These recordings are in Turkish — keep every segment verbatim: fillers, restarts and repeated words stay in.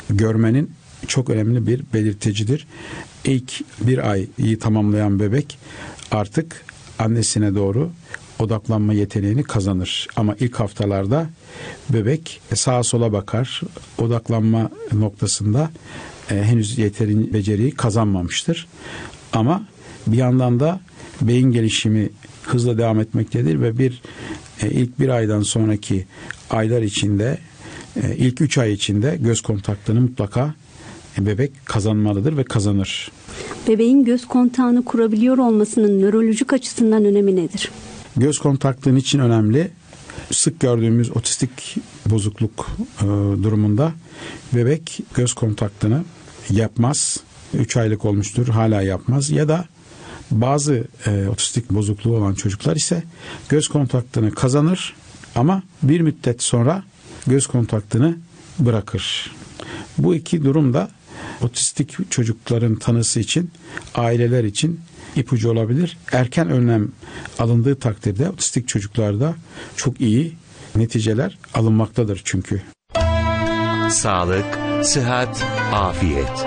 görmenin çok önemli bir belirtecidir. İlk bir ayı tamamlayan bebek artık annesine doğru odaklanma yeteneğini kazanır. Ama ilk haftalarda bebek sağa sola bakar. Odaklanma noktasında e, henüz yeterince beceriyi kazanmamıştır. Ama bir yandan da beyin gelişimi hızla devam etmektedir ve bir e, ilk bir aydan sonraki aylar içinde, e, ilk üç ay içinde göz kontaktını mutlaka e, bebek kazanmalıdır ve kazanır. Bebeğin göz kontağını kurabiliyor olmasının nörolojik açısından önemi nedir? Göz kontaktının için önemli. Sık gördüğümüz otistik bozukluk e, durumunda bebek göz kontaktını yapmaz. üç aylık olmuştur, hala yapmaz. Ya da bazı e, otistik bozukluğu olan çocuklar ise göz kontaktını kazanır ama bir müddet sonra göz kontaktını bırakır. Bu iki durum da otistik çocukların tanısı için, aileler için ipucu olabilir. Erken önlem alındığı takdirde otistik çocuklarda çok iyi neticeler alınmaktadır çünkü. Sağlık, sıhhat, afiyet.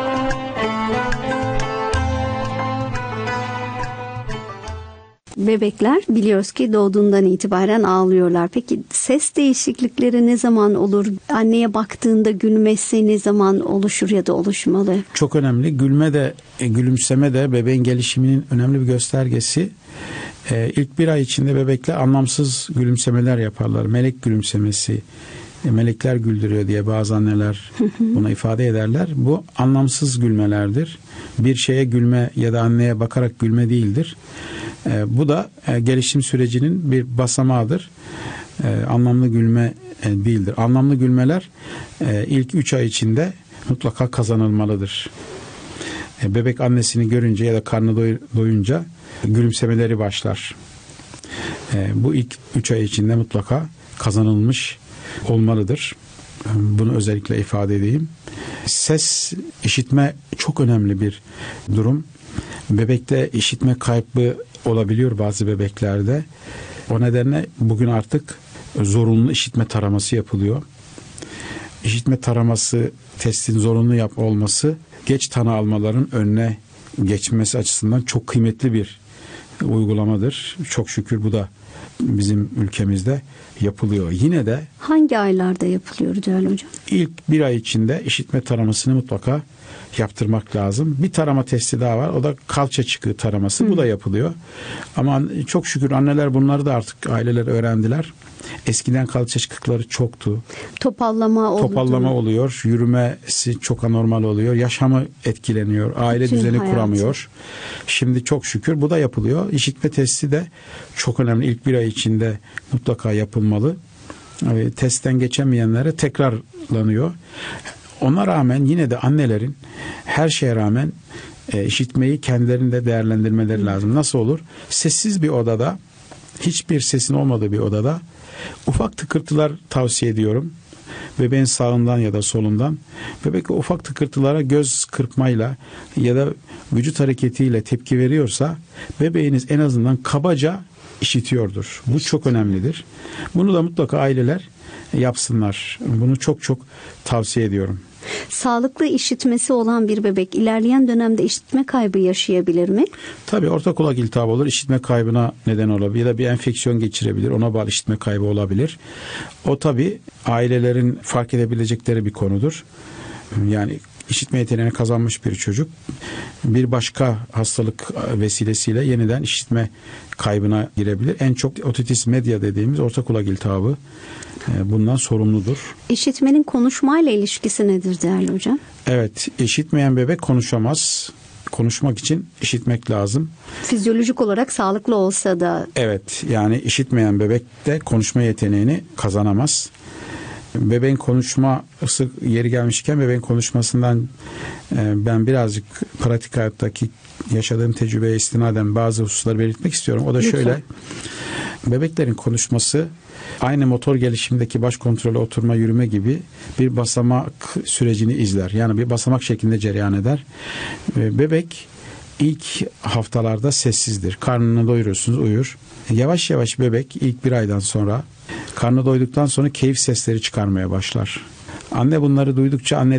Bebekler biliyoruz ki doğduğundan itibaren ağlıyorlar. Peki ses değişiklikleri ne zaman olur? Anneye baktığında gülmesi ne zaman oluşur ya da oluşmalı? Çok önemli. Gülme de, gülümseme de bebeğin gelişiminin önemli bir göstergesi. Ee, ilk bir ay içinde bebekler anlamsız gülümsemeler yaparlar. Melek gülümsemesi, melekler güldürüyor diye bazı anneler buna ifade ederler. Bu anlamsız gülmelerdir. Bir şeye gülme ya da anneye bakarak gülme değildir. E, bu da e, gelişim sürecinin bir basamağıdır. E, anlamlı gülme e, değildir. Anlamlı gülmeler e, ilk üç ay içinde mutlaka kazanılmalıdır. E, bebek annesini görünce ya da karnı doy, doyunca gülümsemeleri başlar. E, bu ilk üç ay içinde mutlaka kazanılmış olmalıdır. E, bunu özellikle ifade edeyim. Ses, işitme çok önemli bir durum. Bebekte işitme kaybı olabiliyor bazı bebeklerde. O nedenle bugün artık zorunlu işitme taraması yapılıyor. İşitme taraması testin zorunlu yap olması geç tanı almaların önüne geçmesi açısından çok kıymetli bir uygulamadır. Çok şükür bu da bizim ülkemizde yapılıyor. Yine de hangi aylarda yapılıyor Celal Hocam? İlk bir ay içinde işitme taramasını mutlaka yaptırmak lazım. Bir tarama testi daha var. O da kalça çıkığı taraması. Hı. Bu da yapılıyor. Ama çok şükür anneler bunları da artık aileler öğrendiler. Eskiden kalça çıkıkları çoktu. Topallama oldu. Topallama oluyor. Yürümesi çok anormal oluyor. Yaşamı etkileniyor. Aile Bütün düzeni hayatı. kuramıyor. Şimdi çok şükür bu da yapılıyor. İşitme testi de çok önemli. İlk bir ay içinde mutlaka yapılmalı. Yani testten geçemeyenlere tekrarlanıyor. Ona rağmen yine de annelerin her şeye rağmen e, işitmeyi kendilerinde değerlendirmeleri lazım. Nasıl olur? Sessiz bir odada, hiçbir sesin olmadığı bir odada ufak tıkırtılar tavsiye ediyorum. Bebeğin sağından ya da solundan. Bebek ufak tıkırtılara göz kırpmayla ya da vücut hareketiyle tepki veriyorsa bebeğiniz en azından kabaca işitiyordur. Bu çok önemlidir. Bunu da mutlaka aileler yapsınlar. Bunu çok çok tavsiye ediyorum. Sağlıklı işitmesi olan bir bebek ilerleyen dönemde işitme kaybı yaşayabilir mi? Tabii orta kulak iltihabı olur. İşitme kaybına neden olabilir. Ya da bir enfeksiyon geçirebilir. Ona bağlı işitme kaybı olabilir. O tabii ailelerin fark edebilecekleri bir konudur. Yani işitme yeteneğini kazanmış bir çocuk bir başka hastalık vesilesiyle yeniden işitme kaybına girebilir. En çok otitis media dediğimiz orta kulak iltihabı bundan sorumludur. İşitmenin konuşmayla ilişkisi nedir değerli hocam? Evet, işitmeyen bebek konuşamaz. Konuşmak için işitmek lazım. Fizyolojik olarak sağlıklı olsa da. Evet, yani işitmeyen bebek de konuşma yeteneğini kazanamaz. Bebeğin konuşması yeri gelmişken bebeğin konuşmasından e, ben birazcık pratik hayattaki yaşadığım tecrübeye istinaden bazı hususları belirtmek istiyorum. O da Lütfen. şöyle. Bebeklerin konuşması aynı motor gelişimindeki baş kontrolü oturma yürüme gibi bir basamak sürecini izler. Yani bir basamak şeklinde cereyan eder. E, bebek ilk haftalarda sessizdir. Karnını doyuruyorsunuz, uyur. Yavaş yavaş bebek ilk bir aydan sonra karnı doyduktan sonra keyif sesleri çıkarmaya başlar. Anne bunları duydukça anne